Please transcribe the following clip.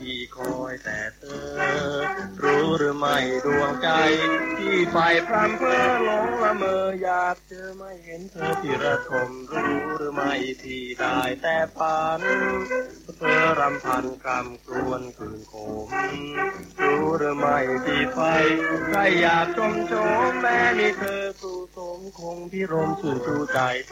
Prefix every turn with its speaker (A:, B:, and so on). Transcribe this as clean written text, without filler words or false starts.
A: ที่คอยแต่เธอรู้หรือไม่ดวงใจที่ไฟพรำเพ้อหลงละเมออยากเจอไม่เห็นเธอที่ระทมรู้หรือไม่ที่ได้แต่ฝันเธอรำพันคำกรวนคืนโคมรู้หรือไม่ที่ไฟใครอยากชมโฉมแม้มีเธอสู่สมคงพิรมสู่ใจท